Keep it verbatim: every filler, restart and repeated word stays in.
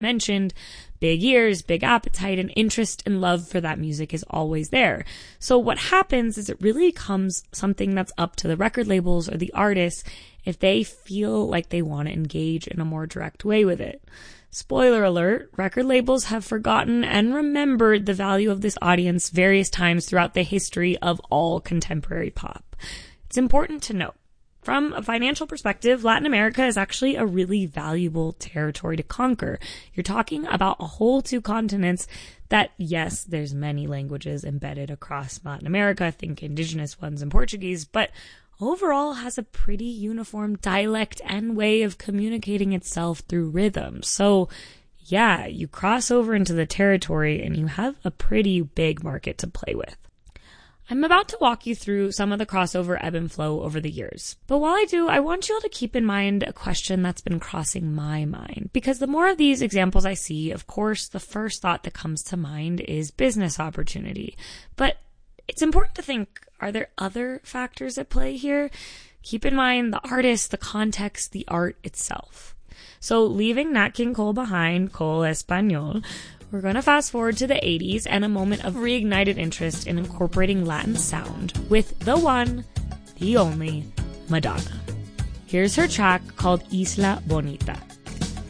mentioned, big ears, big appetite, and interest and love for that music is always there. So what happens is it really becomes something that's up to the record labels or the artists if they feel like they want to engage in a more direct way with it. Spoiler alert, record labels have forgotten and remembered the value of this audience various times throughout the history of all contemporary pop. It's important to note, from a financial perspective, Latin America is actually a really valuable territory to conquer. You're talking about a whole two continents that, yes, there's many languages embedded across Latin America, think indigenous ones and Portuguese, but overall has a pretty uniform dialect and way of communicating itself through rhythm. So yeah, you cross over into the territory and you have a pretty big market to play with. I'm about to walk you through some of the crossover ebb and flow over the years. But while I do, I want you all to keep in mind a question that's been crossing my mind. Because the more of these examples I see, of course, the first thought that comes to mind is business opportunity. But it's important to think, are there other factors at play here? Keep in mind the artist, the context, the art itself. So leaving Nat King Cole behind, Cole Espanol, we're going to fast forward to the eighties and a moment of reignited interest in incorporating Latin sound with the one, the only, Madonna. Here's her track called Isla Bonita.